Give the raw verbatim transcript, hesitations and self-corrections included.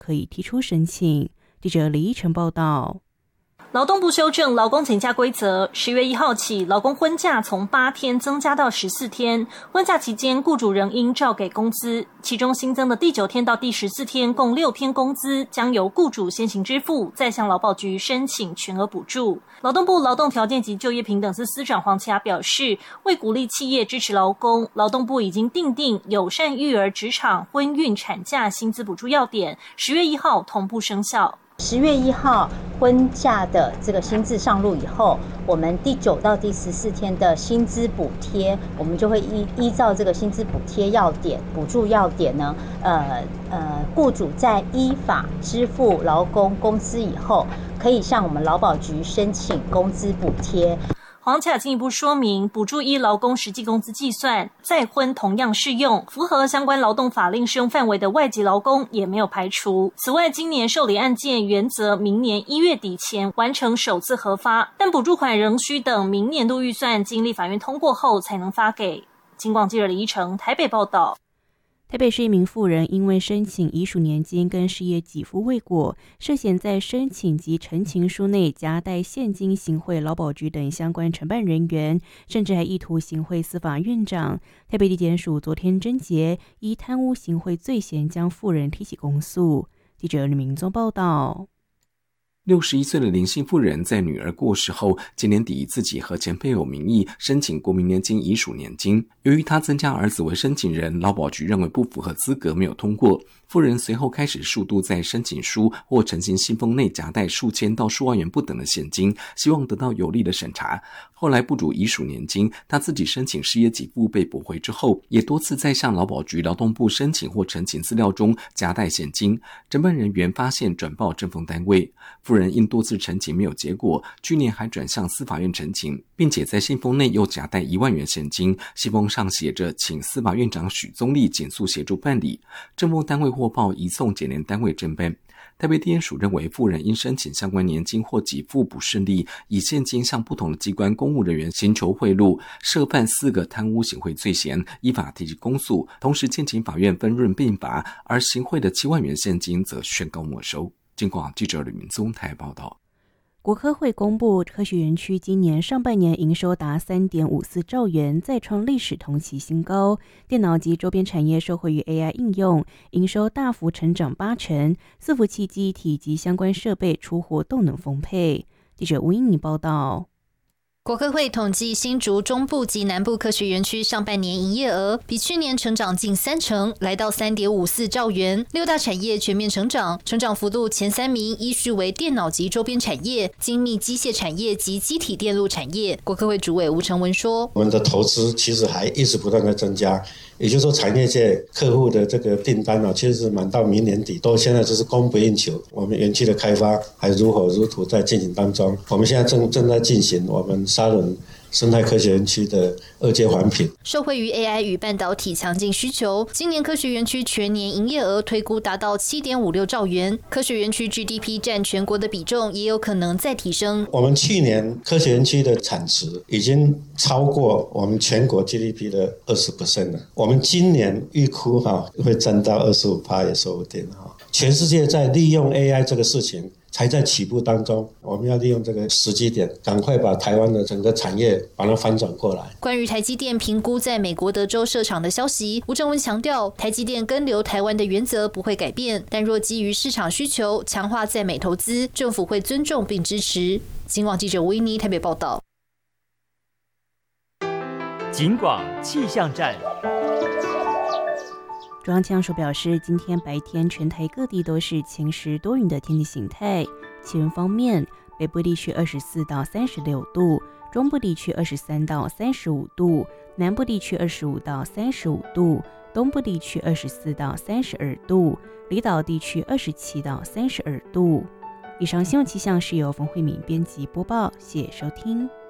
可以提出申请。记者李依晨报道。 劳动部修正劳工请假规则，十月一号起，劳工婚假从八天增加到十四天。婚假期间，雇主仍应照给工资，其中新增的第九天到第十四天共六天工资将由雇主先行支付，再向劳保局申请全额补助。劳动部劳动条件及就业平等司司长黄奇雅表示，为鼓励企业支持劳工，劳动部已经订定友善育儿职场婚孕产假薪资补助要点，十月一号同步生效。 十月一号婚假的这个新制上路以后，我们第九到第十四天的薪资补贴，我们就会依依照这个薪资补贴要点、补助要点呢，呃呃，雇主在依法支付劳工工资以后，可以向我们劳保局申请工资补贴。 黄卡进一步说明，补助依劳工实际工资计算，再婚同样适用，符合相关劳动法令适用范围的外籍劳工也没有排除。此外，今年受理案件原则明年一月底前完成首次核发，但补助款仍需等明年度预算经立法院通过后才能发给。警广记者李依晨台北报道。 台北市一名妇人因为申请遗属年金跟失业给付未果，涉嫌在申请及陈情书内夹带现金行贿劳保局等相关承办人员，甚至还意图行贿司法院长。台北地检署昨天侦结，依贪污行贿罪嫌将妇人提起公诉。记者吕明宗报道。 六十一岁的林姓妇人在女儿过世后，今年底以自己和前配偶名义申请国民年金遗属年金。由于她增加儿子为申请人，劳保局认为不符合资格，没有通过。妇人随后开始数度在申请书或呈行信封内夹带数千到数万元不等的现金，希望得到有力的审查。后来不主遗属年金，她自己申请失业给付被驳回之后，也多次在向劳保局劳动部申请或呈请资料中夹带现金。承办人员发现转报政风单位，妇人因多次陈情没有结果，去年还转向司法院陈情，并且在信封内又夹带一万元现金，信封上写着请司法院长许宗力紧速协助办理。政风单位获报移送检联单位侦办。台北地检署认为妇人因申请相关年金或给付不顺利，以现金向不同的机关公务人员寻求贿赂，涉犯四个贪污行贿罪嫌，依法提起公诉，同时建请法院分润并罚，而行贿的七万元现金则宣告没收。警广记者吕明宗台报道。 国科会公布，科学园区今年上半年营收达 三点五四兆元，再创历史同期新高。电脑及周边产业受惠于 A I 应用，营收大幅成长八成，伺服器记忆体及相关设备出货动能丰沛。记者吴英妮报道。 国科会统计新竹中部及南部科学园区上半年营业额比去年成长近三成，来到 三点五四兆元。六大产业全面成长，成长幅度前三名依序为电脑及周边产业、精密机械产业及机体电路产业。国科会主委吴成文说：“ 我们的投资其实还一直不断的增加。”也就是说，产业界客户的这个订单啊，其实是满到明年底，都现在就是供不应求。我们园区的开发还如火如荼在进行当中。我们现在正正在进行我们沙仑生态科学园区的二阶环评。 受惠于 A I 与半导体强劲需求，今年科学园区全年营业额推估达到 七点五六兆元。科学园区 G D P 占全国的比重也有可能再提升。 我们去年科学园区的产值已经超过我们全国 G D P 的 百分之二十 了。我们今年预估哈会占到 百分之二十五 也说不定哈。全世界在利用 A I 这个事情才在起步当中，我们要利用这个时机点，赶快把台湾的整个产业把它翻转过来。 关于台积电评估在美国德州设厂的消息，吴正文强调，台积电跟留台湾的原则不会改变，但若基于市场需求强化在美投资，政府会尊重并支持。警广记者吴依妮台北报道。 警广气象站。 中央气象署表示，今天白天全台各地都是晴时多云的天气形态。气温方面，北部地区二十四到三十六度，中部地区二十三到三十五度，南部地区二十五到三十五度，东部地区二十四到三十二度，离岛地区二十七到三十二度。以上新闻气象是由冯慧敏编辑播报，谢谢收听。